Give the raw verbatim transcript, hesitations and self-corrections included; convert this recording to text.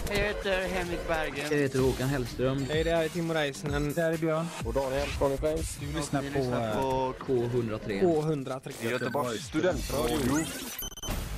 Jag heter Henrik Bergen. Jag heter Håkan Hellström. Hej, det här är Timo Reisnen. Det här är Björn. Och Daniel från Friends. Du lyssnar på, på K hundra tre. K hundra tre. Göteborgs studentradio.